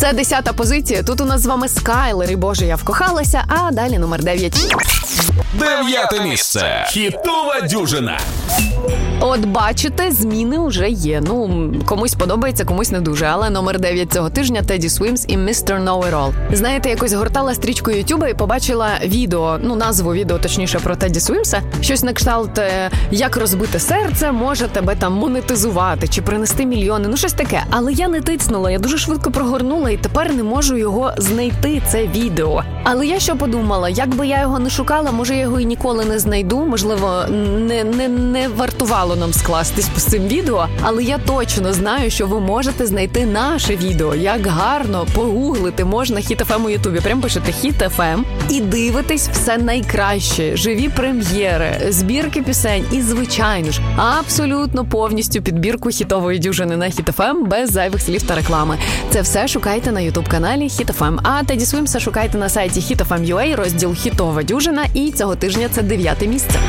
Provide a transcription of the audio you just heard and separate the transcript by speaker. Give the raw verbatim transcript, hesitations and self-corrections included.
Speaker 1: Це десята позиція. Тут у нас з вами Скайлер і Боже, я вкохалася, а далі номер дев'ять.
Speaker 2: Дев'яте місце. Хітова дюжина.
Speaker 1: От бачите, зміни вже є. Ну, комусь подобається, комусь не дуже. Але номер дев'ять цього тижня Teddy Swims і містер Know-It-All. Знаєте, якось гортала стрічку Ютуба і побачила відео, ну, назву відео, точніше, про Тедді Свімса. Щось на кшталт, як розбити серце, може тебе там монетизувати чи принести мільйони. Ну, щось таке. Але я не тицнула, я дуже швидко прогорнула і тепер не можу його знайти, це відео. Але я що подумала, якби я його не шукала, може я його і ніколи не знайду, можливо, не, не, не вартувало нам скластись по цим відео, але я точно знаю, що ви можете знайти наше відео. Як гарно погуглити можна Хіт еф ем у Ютубі. Прям пишете Хіт еф ем і дивитесь все найкраще. Живі прем'єри, збірки пісень і, звичайно ж, абсолютно повністю підбірку хітової дюжини на Хіт еф ем без зайвих слів та реклами. Це все шукайте на Ютуб-каналі Хіт еф ем. А Тедді Свімса шукайте на сайті хіт еф ем крапка ю а, розділ «Хітова дюжина», і цього тижня це дев'яте місце.